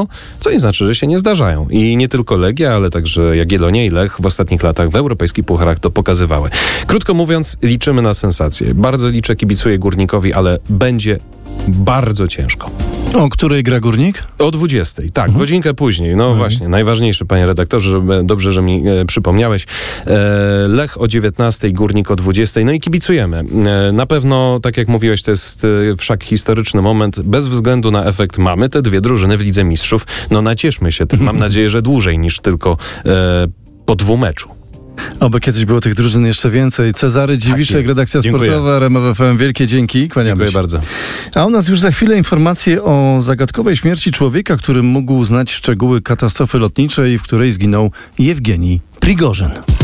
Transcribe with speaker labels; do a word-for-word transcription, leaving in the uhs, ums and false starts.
Speaker 1: co, co nie znaczy, że się nie zdarzają. I nie tylko Legia, ale także Jagiellonia i Lech w ostatnich latach w europejskich pucharach to pokazywały. Krótko mówiąc, liczymy na sensację. Bardzo liczę, kibicuję Górnikowi, ale będzie bardzo ciężko.
Speaker 2: O której gra Górnik?
Speaker 1: O dwudziestej, tak, mhm. godzinkę później. No mhm. właśnie, najważniejsze, panie redaktorze, żeby, dobrze, że mi e, przypomniałeś. E, Lech o dziewiętnastej, Górnik o dwudziestej, no i kibicujemy. E, na pewno, tak jak mówiłeś, to jest e, wszak historyczny moment. Bez względu na efekt mamy te dwie drużyny w Lidze Mistrzów. No nacieszmy się tym. Mam nadzieję, że dłużej niż tylko e, po dwumeczu.
Speaker 2: Oby kiedyś było tych drużyn jeszcze więcej. Cezary Dziwiszek, tak redakcja Dziękuję. sportowa, R M F F M. Wielkie dzięki. Kłaniamy
Speaker 1: Dziękuję
Speaker 2: się.
Speaker 1: bardzo.
Speaker 2: A u nas już za chwilę informacje o zagadkowej śmierci człowieka, który mógł znać szczegóły katastrofy lotniczej, w której zginął Jewgenij Prigorzyn.